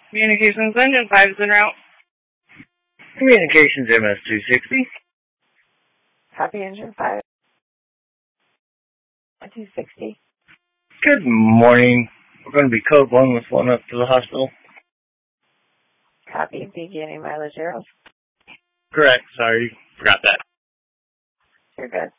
Communications engine 5 is en route. Communications MS-260. Copy engine 5. 260. Good morning. We're going to be code 1 with one up to the hospital. Copy, beginning mileage 0. Correct, sorry, forgot that. You're good.